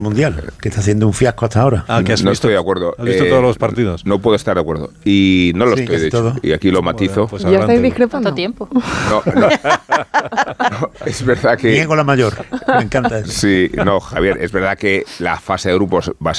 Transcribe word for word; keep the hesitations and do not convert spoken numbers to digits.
Mundial, que está haciendo un fiasco hasta ahora. Ah, que has no visto, estoy de acuerdo. ¿Has visto Eh, todos los partidos? No puedo estar de acuerdo. Y no lo Sí, estoy, de casi hecho. todo. Y aquí lo matizo. Pues ¿Ya adelante. estáis discrepando? ¿Cuánto tiempo? No, no, no, es verdad que... Niego la mayor. Me encanta eso. Sí, no, Javier, es verdad que la fase de grupos va a